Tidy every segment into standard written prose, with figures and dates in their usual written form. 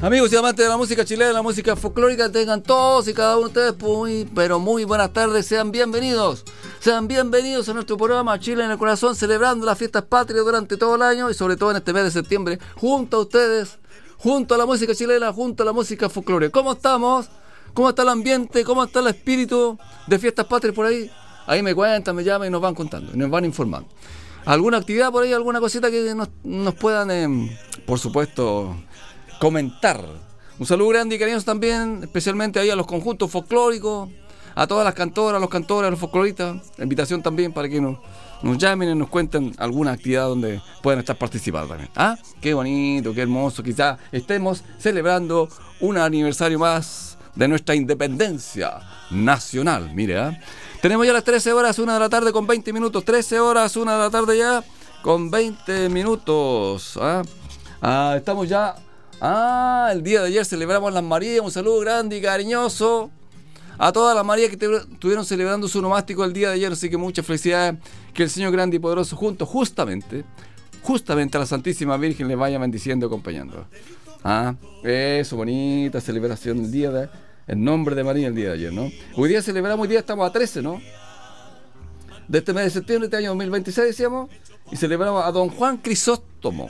Amigos y amantes de la música chilena, la música folclórica, tengan todos y cada uno de ustedes muy buenas tardes, sean bienvenidos a nuestro programa Chile en el Corazón, celebrando las fiestas patrias durante todo el año y sobre todo en este mes de septiembre, junto a ustedes, junto a la música chilena, junto a la música folclórica. ¿Cómo estamos? ¿Cómo está el ambiente? ¿Cómo está el espíritu de fiestas patrias por ahí? Ahí me cuentan, me llaman y nos van contando, y nos van informando. ¿Alguna actividad por ahí, alguna cosita que nos puedan, por supuesto, comentar? Un saludo grande y cariñoso también, especialmente ahí a los conjuntos folclóricos, a todas las cantoras, los cantores, los folcloristas. La invitación también para que nos llamen y nos cuenten alguna actividad donde puedan estar participando también. ¿Ah? Qué bonito, qué hermoso. Quizás estemos celebrando un aniversario más de nuestra independencia nacional. Mire, ¿ah? Tenemos ya las 13 horas, 1 de la tarde con 20 minutos. 13 horas, 1 de la tarde ya con 20 minutos. Estamos ya. El día de ayer celebramos las Marías. Un saludo grande y cariñoso a todas las Marías que estuvieron celebrando su nomástico el día de ayer. Así que muchas felicidades. Que el Señor grande y poderoso justamente a la Santísima Virgen les vaya bendiciendo y acompañando. Eso, bonita celebración el día de en nombre de María el día de ayer, ¿no? Hoy día celebramos, estamos a 13, ¿no? De este mes de septiembre, este año 2026, decíamos, y celebramos a don Juan Crisóstomo.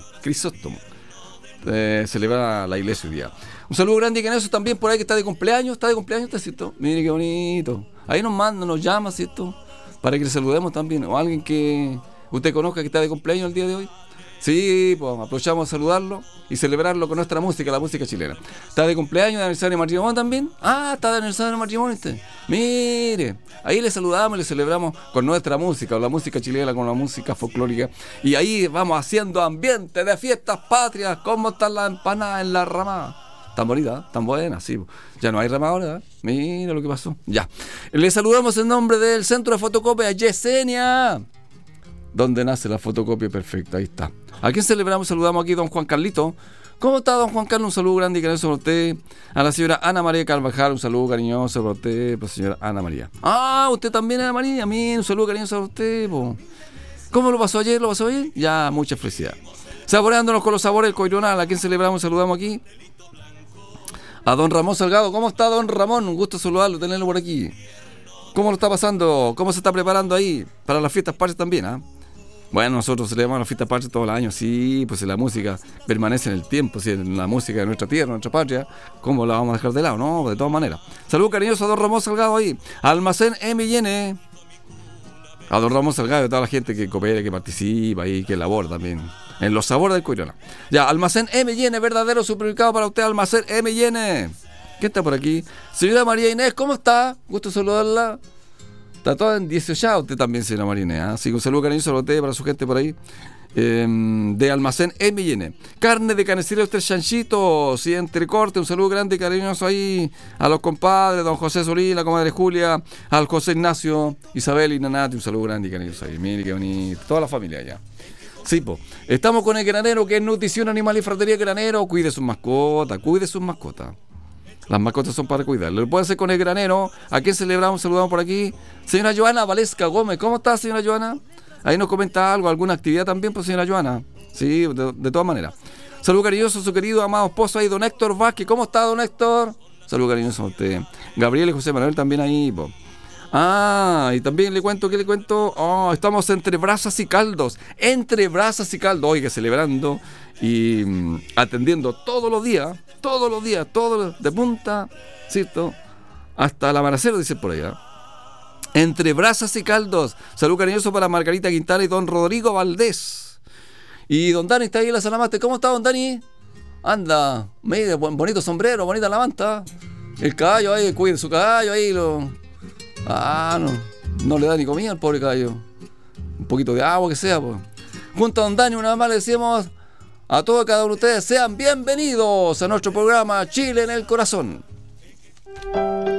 Celebra la iglesia hoy día. Un saludo grande y cariñoso también por ahí que está de cumpleaños, ¿cierto? Mire qué bonito. Ahí nos llama, ¿cierto? Para que le saludemos también. O alguien que usted conozca que está de cumpleaños el día de hoy. Sí, pues aprovechamos a saludarlo y celebrarlo con nuestra música, la música chilena. ¿Está de cumpleaños, de aniversario de matrimonio también? Está de aniversario de matrimonio este. Mire, ahí le saludamos y le celebramos con nuestra música, con la música chilena, con la música folclórica. Y ahí vamos haciendo ambiente de fiestas patrias. ¿Cómo están las empanadas en la ramada? Tan bonitas, tan buenas, sí. Ya no hay ramada ahora, ¿eh? Mira lo que pasó. Ya. Le saludamos en nombre del Centro de Fotocopia Yesenia, donde nace la fotocopia perfecta. Ahí está. ¿A quién celebramos? Saludamos aquí a don Juan Carlito. ¿Cómo está don Juan Carlos? Un saludo grande y cariñoso para usted. A la señora Ana María Carvajal, un saludo cariñoso para usted, para la señora Ana María. Usted también, Ana María. A mí, un saludo cariñoso para usted, po. ¿Cómo lo pasó ayer? Ya, mucha felicidad. Saboreándonos con los sabores del Coironal. ¿A quién celebramos? Saludamos aquí a don Ramón Salgado. ¿Cómo está don Ramón? Un gusto saludarlo, tenerlo por aquí. ¿Cómo lo está pasando? ¿Cómo se está preparando ahí para las fiestas patrias también? Bueno, nosotros celebramos las fiestas patrias todo el año, sí, pues la música permanece en el tiempo, sí, en la música de nuestra tierra, nuestra patria, ¿cómo la vamos a dejar de lado? No, de todas maneras. Saludos cariñosos a don Ramón Salgado ahí, Almacén M&N, a don Ramón Salgado y a toda la gente que coopera, que participa y que elabora también en los sabores del Coirona. Ya, Almacén M&N, verdadero supermercado para usted, Almacén M&N. ¿Quién está por aquí? Señora María Inés, ¿cómo está? Gusto saludarla. Está toda en 18 usted también, señora María Inés. Así que un saludo cariñoso a usted, para su gente por ahí. De Almacén M&N. Carne de canecilla, usted chanchito, sí, entrecorte. Un saludo grande y cariñoso ahí a los compadres, don José Solí, la comadre Julia, al José Ignacio, Isabel y Nanati. Un saludo grande y cariñoso ahí. Mire qué bonito. Toda la familia allá. Sí, po. Estamos con el Granero, que es nutrición animal y fratería Granero. Cuide sus mascotas. Las mascotas son para cuidar. Lo puede hacer con el Granero. ¿A quién celebramos? Saludamos por aquí. Señora Joana Valesca Gómez. ¿Cómo está, señora Joana? Ahí nos comenta algo, alguna actividad también, pues, señora Joana. Sí, de todas maneras. Saludo cariñoso a su querido amado esposo ahí, don Héctor Vázquez. ¿Cómo está, don Héctor? Saludo cariñoso a usted. Gabriel y José Manuel también ahí, po. Y también le cuento, estamos entre brasas y caldos. Oiga, celebrando y atendiendo todos los días, de punta, ¿cierto? Hasta el amanecer, dice por allá. Entre brasas y caldos. Salud cariñoso para Margarita Quintana y don Rodrigo Valdés. Y don Dani está ahí en la Salamate. ¿Cómo está, don Dani? Anda, mire, bonito sombrero, bonita la manta. El caballo ahí, cuide su caballo ahí. No le da ni comida al pobre caballo. Un poquito de agua que sea, pues. Junto a don Dani, una vez más le decimos a todos, cada uno de ustedes, sean bienvenidos a nuestro programa Chile en el Corazón.